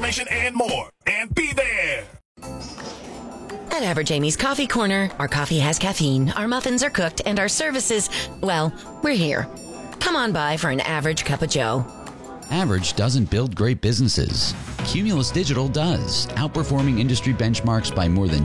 information, and more. And be there. At Average Amy's Coffee Corner, our coffee has caffeine, our muffins are cooked, and our services, well, we're here. Come on by for an average cup of joe. Average doesn't build great businesses. Cumulus Digital does, outperforming industry benchmarks by more than